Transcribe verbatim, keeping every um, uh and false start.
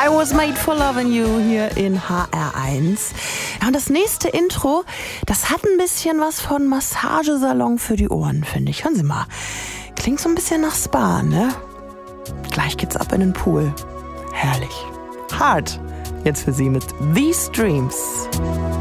I Was Made for Loving You hier in H R eins. Ja, und das nächste Intro, das hat ein bisschen was von Massagesalon für die Ohren, finde ich. Hören Sie mal. Klingt so ein bisschen nach Spa, ne? Gleich geht's ab in den Pool. Herrlich. Hart. Jetzt für Sie mit These Dreams.